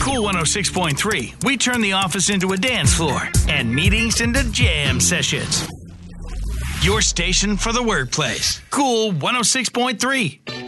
Cool 106.3, we turn the office into a dance floor and meetings into jam sessions. Your station for the workplace. Cool 106.3.